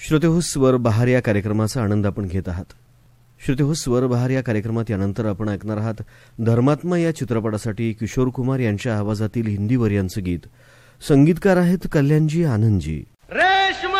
श्रोतेहो स्वर बहार या कार्यक्रमाचा आनंद आपण घेत आहात. श्रोतेहो स्वर बहार या कार्यक्रमात यानंतर आपण ऐकणार आहात धर्मात्मा या चित्रपटासाठी किशोर कुमार यांच्या आवाजातील हिंदीवर यांचं गीत. संगीतकार आहेत कल्याणजी आनंदजी.